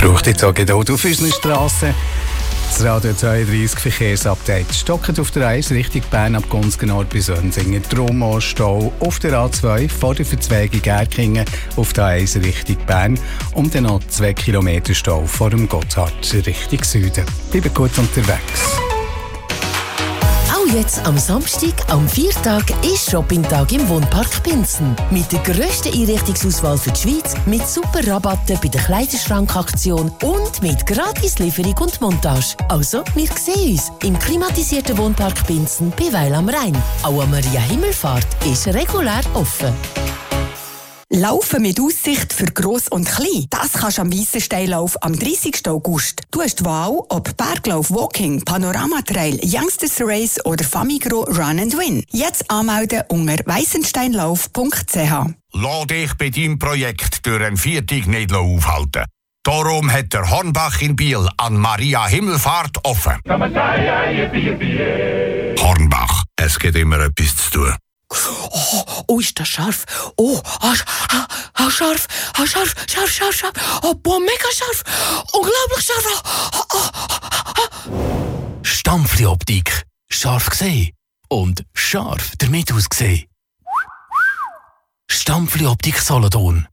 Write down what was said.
Braucht jetzt auch Geduld auf unseren Strassen. Das Radio 32 Verkehrsupdate. Stockend auf der 1 Richtung Bern ab Gunzgen bis Önsingen. Drum auch Stau auf der A2 vor der Verzweigung Erkingen auf der 1 Richtung Bern. Und dann noch 2 Kilometer Stau vor dem Gotthard Richtung Süden. Bleibt gut unterwegs. Jetzt am Samstag, am Viertag, ist Shoppingtag im Wohnpark Binzen. Mit der grössten Einrichtungsauswahl für die Schweiz, mit super Rabatten bei der Kleiderschrankaktion und mit gratis Lieferung und Montage. Also, wir sehen uns im klimatisierten Wohnpark Binzen bei Weil am Rhein. Auch am Maria Himmelfahrt ist regulär offen. Laufen mit Aussicht für Gross und Klein. Das kannst du am Weissensteinlauf am 30. August. Du hast die Wahl, ob Berglauf, Walking, Panoramatrail, Youngsters Race oder Famigro Run and Win. Jetzt anmelden unter weissensteinlauf.ch. Lass dich bei deinem Projekt durch einen Viertag nicht aufhalten. Darum hat der Hornbach in Biel an Maria Himmelfahrt offen. Hornbach, es gibt immer etwas zu tun. Oh, ist das scharf. Oh, scharf. Scharf. Oh, boah, mega scharf. Unglaublich scharf. Stampfli-Optik. Scharf gesehen. Und scharf damit ausgesehen. Stampfli-Optik Solothurn.